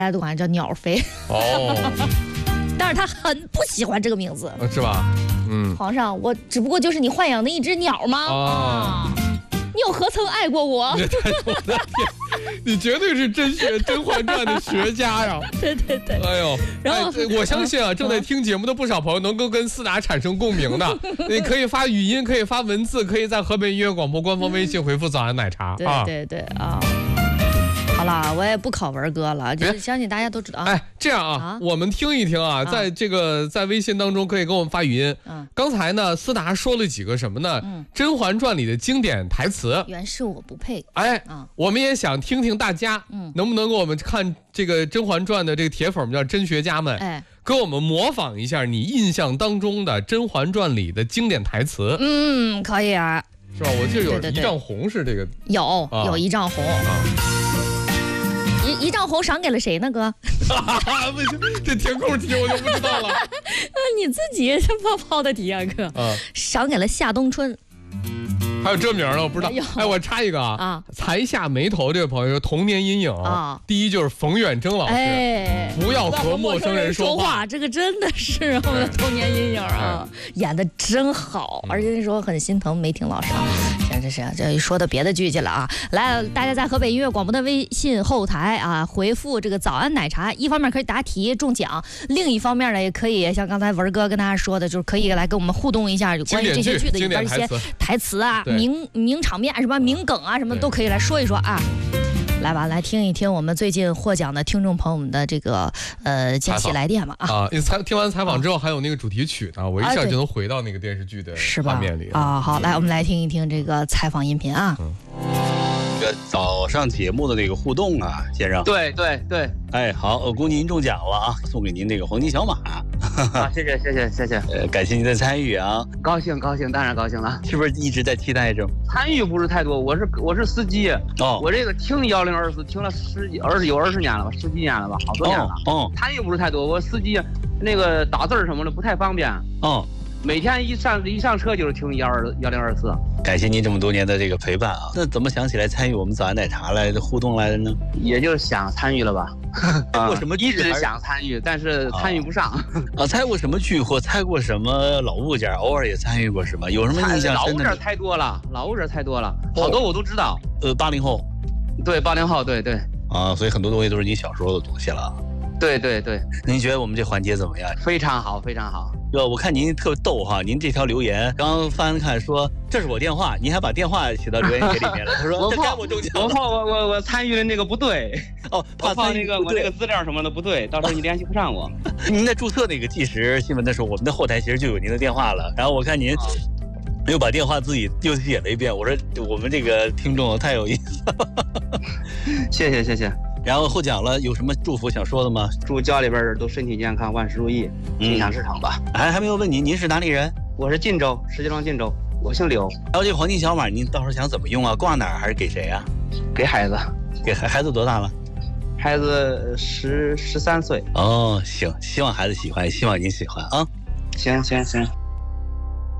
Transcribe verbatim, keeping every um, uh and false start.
大家都管它叫鸟飞。 哦， 但是他很不喜欢这个名字， 是吧？嗯， 皇上，我只不过就是你豢养的一只鸟吗？啊，你又何曾爱过我？ 你太懂了，你绝对是真学《甄嬛传》的学家呀！ 对对对， 哎呦， 然后、 哎、我相信啊，正在听节目的不少朋友能够跟思达产生共鸣的。你可以发语音，可以发文字，可以在河北音乐广播官方微信回复“早安奶茶”啊。 对对对啊。好了，我也不考文哥了，就是相信大家都知道。 哎，这样啊，啊我们听一听啊，在这个在微信当中可以给我们发语音。嗯，刚才呢，思达说了几个什么呢？嗯，《甄嬛传》里的经典台词。 原是我不配。 哎，啊，我们也想听听大家，嗯，能不能给我们看这个《甄嬛传》的这个铁粉们叫甄学家们，哎，给我们模仿一下你印象当中的《甄嬛传》里的经典台词。 嗯，可以啊， 是吧？我记得有一丈红是这个， 有有一丈红。一一丈红赏给了谁呢，哥？ 这填空题我就不知道了。 你自己泡泡的题啊，哥。啊，赏给了夏冬春。 还有这名呢，我不知道。哎，我插一个啊，啊才下眉头这位朋友说童年阴影啊，第一就是冯远征老师，哎，不要和陌生人说话， 这个真的是我们的童年阴影啊，演的真好，而且那时候很心疼梅婷老师啊。这是这说的别的剧去了啊！来，大家在河北音乐广播的微信后台啊，回复这个早安奶茶，一方面可以答题中奖，另一方面呢，也可以像刚才文哥跟大家说的，就是可以来跟我们互动一下关于这些剧的里边一些台词啊、名名场面什么名梗啊什么都可以来说一说啊。来吧，来听一听我们最近获奖的听众朋友们的这个呃惊喜来电吧啊！ 啊，采听完采访之后还有那个主题曲呢，我一下就能回到那个电视剧的画面里啊。好，来我们来听一听这个采访音频啊。嗯， 这个早上节目的那个互动啊，先生。 对对对， 哎，好，我恭喜您中奖了啊，送给您这个黄金小马。 啊，谢谢谢谢谢谢， 呃，感谢您的参与啊， 高兴高兴，当然高兴了。 是不是一直在期待着？ 参与不是太多，我是我是司机哦，我这个听幺零二四听了十几二十有二十年了吧，十几年了吧，好多年了。哦，参与不是太多，我司机那个打字什么的不太方便。哦。每天一上一上车就是听幺二幺零二四， 感谢您这么多年的这个陪伴啊！那怎么想起来参与我们早安奶茶来的互动来的呢？ 也就是想参与了吧。 猜过什么剧？ 一直想参与，但是参与不上。 啊，猜过什么剧或猜过什么老物件？偶尔也参与过什么？有什么印象深的？ 老物件太多了，老物件太多了，好多我都知道。 呃，八零后， 对，八零后，对对。 啊，所以很多东西都是你小时候的东西了。 对对对， 您觉得我们这环节怎么样？ 非常好，非常好。 对，我看您特逗哈，您这条留言刚翻看说这是我电话，您还把电话写到留言帖里面了。他说这该我中奖了。 我怕我我我参与的那个不对哦，怕怕那个我那个资料什么的不对，到时候你联系不上我。 您在注册那个即时新闻的时候，我们的后台其实就有您的电话了。然后我看您又把电话自己又写了一遍，我说我们这个听众太有意思了。 谢谢谢谢。 然后获奖了，有什么祝福想说的吗？ 祝家里边人都身体健康，万事如意，心想事成吧。 还还没有问您，您是哪里人？ 我是晋州，石家庄晋州，我姓刘。 然后这个黄金小马，您到时候想怎么用啊？挂哪儿还是给谁啊？ 给孩子。 给孩孩子多大了？ 孩子十十三岁。 哦，行，希望孩子喜欢，希望您喜欢啊。 行行行。